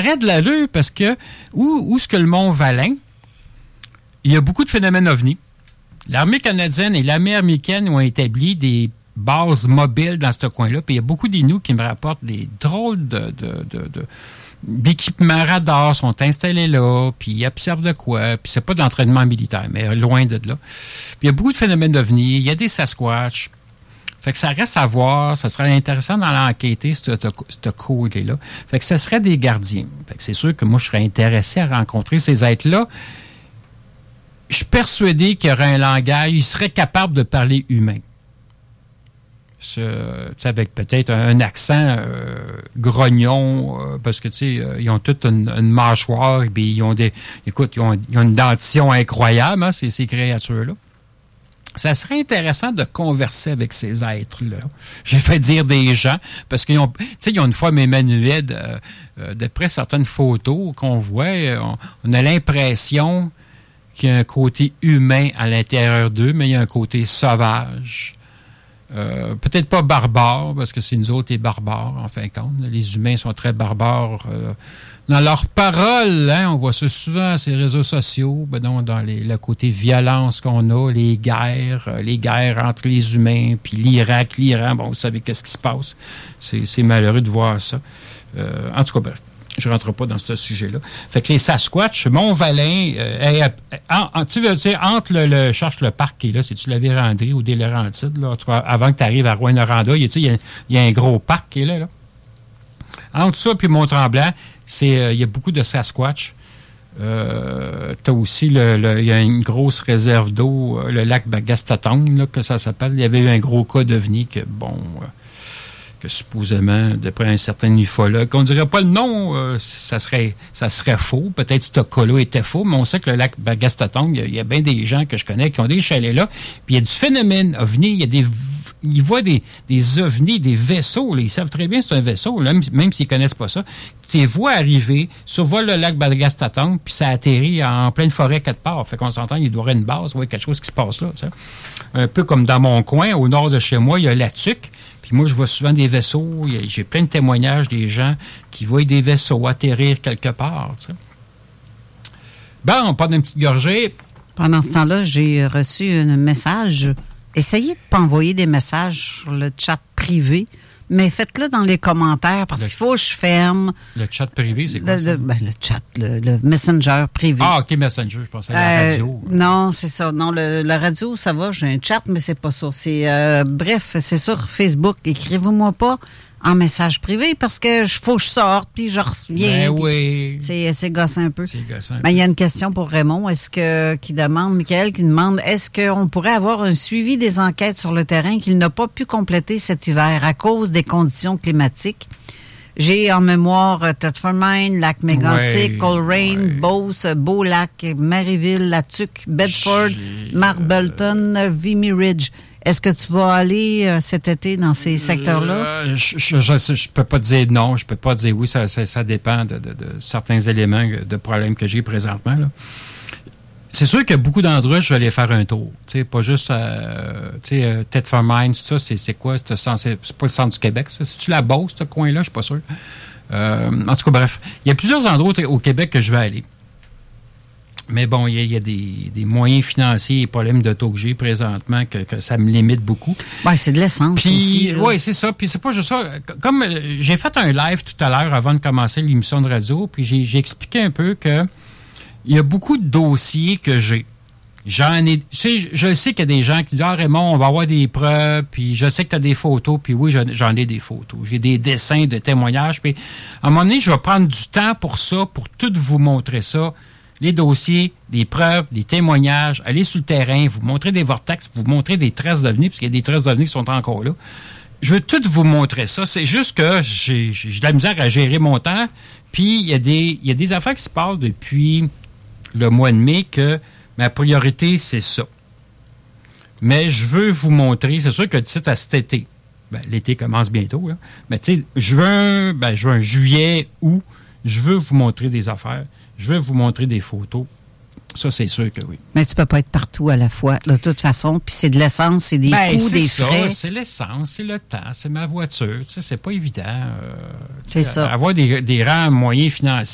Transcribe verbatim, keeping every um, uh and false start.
aurait de l'allure parce que où, où est-ce que le Mont-Valin, il y a beaucoup de phénomènes ovnis. L'armée canadienne et l'armée américaine ont établi des bases mobiles dans ce coin-là. Puis il y a beaucoup d'Inuits qui me rapportent des drôles de, de, de, de, d'équipements radars sont installés là, puis ils observent de quoi. Puis c'est pas d'entraînement militaire, mais loin de là. Puis il y a beaucoup de phénomènes d'ovnis. Il y a des Sasquatch. Fait que ça reste à voir. Ça serait intéressant d'en enquêter, ce côté-là. Fait que ce serait des gardiens. Fait que c'est sûr que moi, je serais intéressé à rencontrer ces êtres-là. Je suis persuadé qu'il y aurait un langage, ils seraient capables de parler humain. Ce, avec peut-être un, un accent euh, grognon, euh, parce que, tu sais, euh, ils ont toute une, une mâchoire, et ils ont des, écoute, ils ont, ils ont une dentition incroyable, hein, ces, ces créatures-là. Ça serait intéressant de converser avec ces êtres-là. J'ai fait dire des gens, parce qu'ils ont, tu sais, ils ont une forme humanoïde, euh, euh, d'après certaines photos qu'on voit, on, on a l'impression qu'il y a un côté humain à l'intérieur d'eux, mais il y a un côté sauvage. Euh, peut-être pas barbare, parce que c'est nous autres les barbares, en fin de compte. Les humains sont très barbares. Euh, dans leurs paroles, hein, on voit ça souvent sur les réseaux sociaux, ben non, dans les, le côté violence qu'on a, les guerres, euh, les guerres entre les humains, puis l'Irak, l'Iran, bon, vous savez qu'est-ce qui se passe. C'est, c'est malheureux de voir ça. Euh, en tout cas, bref. Je ne rentre pas dans ce sujet-là. Fait que les Sasquatch, Mont-Valin, euh, en, en, tu sais, entre le, le cherche le parc qui est là, c'est-tu la Vérandrie ou des Laurentides, là, tu vois, avant que tu arrives à Rouyn-Noranda, il y, a, il y a un gros parc qui est là. là. Entre ça et Mont-Tremblant, c'est, euh, il y a beaucoup de Sasquatch. Euh, tu as aussi, le, le, il y a une grosse réserve d'eau, le lac Bagastatong, là, que ça s'appelle. Il y avait eu un gros cas d'ovni que, bon... Euh, que supposément, d'après un certain ufologue, on ne dirait pas le nom, euh, ça serait ça serait faux. Peut-être que ce cas-là était faux, mais on sait que le lac Bagastatong, il y, y a bien des gens que je connais qui ont des chalets là, puis il y a du phénomène ovni, il y a des... Ils voient des, des ovnis, des vaisseaux, là, ils savent très bien que c'est un vaisseau, là, même s'ils ne connaissent pas ça. Tu les vois arriver, survolent le lac Bagastatong, puis ça atterrit en pleine forêt quelque part. Fait qu'on s'entend, il doit y avoir une base, ouais, quelque chose qui se passe là. Ça. Un peu comme dans mon coin, au nord de chez moi, il y a la Tuque. Puis moi, je vois souvent des vaisseaux. J'ai plein de témoignages des gens qui voient des vaisseaux atterrir quelque part. Tu sais. Bon, on part d'une petite gorgée. Pendant ce temps-là, j'ai reçu un message. Essayez de ne pas envoyer des messages sur le chat privé, mais faites-le dans les commentaires, parce le, qu'il faut que je ferme. Le chat privé, c'est quoi le, ça? Le, ben, le chat, le, le messenger privé. Ah, OK, messenger, je pensais à la euh, radio. Non, c'est ça. Non, le, la radio, ça va, j'ai un chat, mais c'est pas ça. C'est, euh, bref, c'est sur Facebook. Écrivez-moi pas en message privé, parce que il faut que je sorte, puis je reviens. Ben oui. C'est, c'est gossant un peu. C'est gossant un ben, peu. Il y a une question pour Raymond. Est-ce que, qui demande, Michael, qui demande, est-ce qu'on pourrait avoir un suivi des enquêtes sur le terrain qu'il n'a pas pu compléter cet hiver à cause des conditions climatiques? J'ai en mémoire Thetford Mine, Lac Mégantic, ouais, Coleraine, ouais. Beauce, Beau-Lac, Maryville, La Tuque, Bedford, J'ai, Marbleton, euh... Vimy Ridge. Est-ce que tu vas aller euh, cet été dans ces secteurs-là? Euh, je ne peux pas dire non, je peux pas dire oui, ça, ça, ça dépend de, de, de certains éléments de problèmes que j'ai présentement. Là. C'est sûr qu'il y a beaucoup d'endroits, je vais aller faire un tour. Tu sais, pas juste, euh, tu sais, euh, Thetford Mines, tout ça, c'est, c'est quoi? C'est, c'est, c'est pas le centre du Québec, ça? C'est-tu la Beauce, ce coin-là? Je suis pas sûr. Euh, en tout cas, bref, il y a plusieurs endroits au Québec que je vais aller. Mais bon, il y a, il y a des, des moyens financiers et problèmes de taux que j'ai présentement que, que ça me limite beaucoup. Oui, c'est de l'essence Puis, aussi. oui, c'est ça. Puis c'est pas juste ça. Comme euh, j'ai fait un live tout à l'heure avant de commencer l'émission de radio, puis j'ai, j'ai expliqué un peu que il y a beaucoup de dossiers que j'ai. J'en ai... Tu sais, je sais qu'il y a des gens qui disent « Ah, Raymond, on va avoir des preuves, puis je sais que tu as des photos. » Puis oui, j'en ai des photos. J'ai des dessins de témoignages. Puis à un moment donné, je vais prendre du temps pour ça, pour tout vous montrer ça. Les dossiers, des preuves, des témoignages, aller sur le terrain, vous montrer des vortex, vous montrer des traces d'ovnis, parce qu'il y a des traces d'ovnis qui sont encore là. Je veux tout vous montrer ça. C'est juste que j'ai, j'ai de la misère à gérer mon temps. Puis il y a des, il y a des affaires qui se passent depuis le mois de mai que ma priorité, c'est ça. Mais je veux vous montrer, c'est sûr que d'ici à cet été, ben, l'été commence bientôt, là, mais tu sais, juin, ben, juin, juillet, août, je veux vous montrer des affaires. Je veux vous montrer des photos. Ça, c'est sûr que oui. Mais tu peux pas être partout à la fois, de toute façon. Puis c'est de l'essence, c'est des ben, coûts, c'est des ça, frais. C'est l'essence, c'est le temps, c'est ma voiture. Tu sais, c'est pas évident. Euh, c'est ça. Avoir des, des rangs moyens financiers.